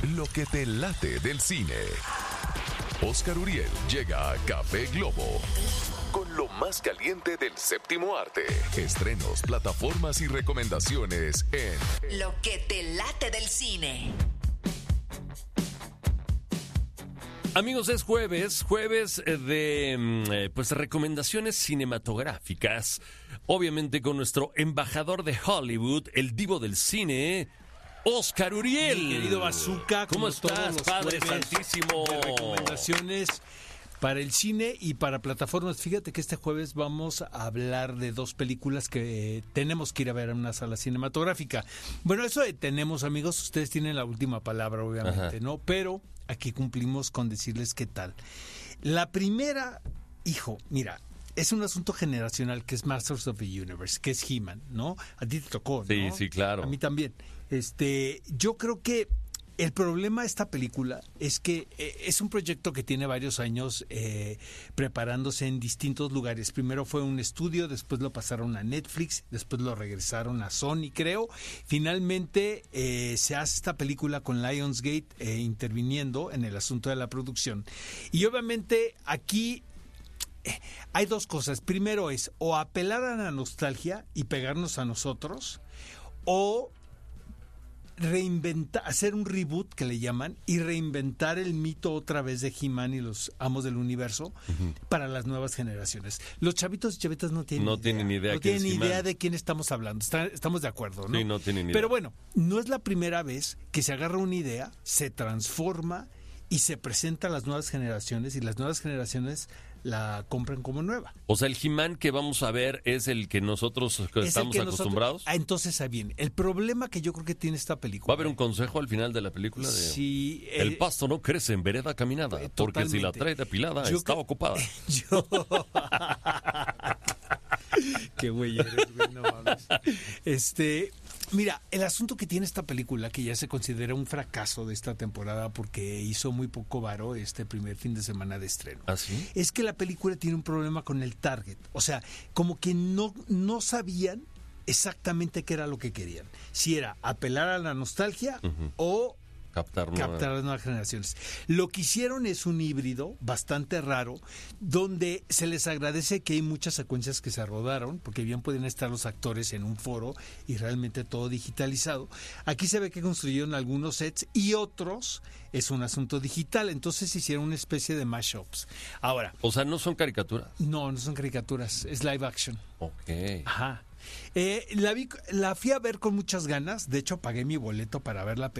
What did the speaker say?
Lo que te late del cine. Oscar Uriel llega a Café Globo con lo más caliente del séptimo arte. Estrenos, plataformas y recomendaciones en Lo que te late del cine. Amigos, es jueves de recomendaciones cinematográficas. Obviamente con nuestro embajador de Hollywood, el divo del cine, Oscar Uriel. Mi querido Bazooka, ¿Cómo estás, Padre jueves Santísimo? de recomendaciones para el cine y para plataformas. Fíjate que este jueves vamos a hablar de dos películas que tenemos que ir a ver en una sala cinematográfica. Bueno, eso de tenemos, amigos, ustedes tienen la última palabra, obviamente, Ajá. ¿no? Pero aquí cumplimos con decirles qué tal. La primera, mira, es un asunto generacional que es Masters of the Universe, que es He-Man, ¿no? A ti te tocó, Sí, ¿no? sí, claro. A mí también. Yo creo que el problema de esta película es que es un proyecto que tiene varios años preparándose en distintos lugares. Primero fue un estudio, después lo pasaron a Netflix, después lo regresaron a Sony, creo. Finalmente se hace esta película con Lionsgate interviniendo en el asunto de la producción. Y obviamente aquí hay dos cosas. Primero es o apelar a la nostalgia y pegarnos a nosotros, o reinventar, hacer un reboot que le llaman y reinventar el mito otra vez de He-Man y los amos del universo para las nuevas generaciones. Los chavitos y chavitas no tienen idea no quién tienen es He-Man. idea de quién estamos hablando. Estamos de acuerdo, ¿no? Sí, no tienen idea. Pero bueno, no es la primera vez que se agarra una idea, se transforma y se presenta a las nuevas generaciones, y las nuevas generaciones la compran como nueva. O sea, el He-Man que vamos a ver es el que nosotros estamos acostumbrados. Entonces, bien, el problema que yo creo que tiene esta película... ¿Va a haber un consejo al final de la película? Sí. El pasto no crece en vereda caminada, porque si la trae depilada está ocupada. Qué güey eres, güey, no mames. Mira, el asunto que tiene esta película, que ya se considera un fracaso de esta temporada porque hizo muy poco varo este primer fin de semana de estreno, ¿Ah, sí? es que la película tiene un problema con el target. O sea, como que no sabían exactamente qué era lo que querían. Si era apelar a la nostalgia o captar a las nuevas generaciones. Lo que hicieron es un híbrido bastante raro, donde se les agradece que hay muchas secuencias que se rodaron, porque bien pueden estar los actores en un foro y realmente todo digitalizado. Aquí se ve que construyeron algunos sets y otros es un asunto digital, entonces hicieron una especie de mashups. Ahora, O sea, no son caricaturas. no son caricaturas, es live action. Ok. Ajá. La fui a ver con muchas ganas. De hecho, pagué mi boleto para ver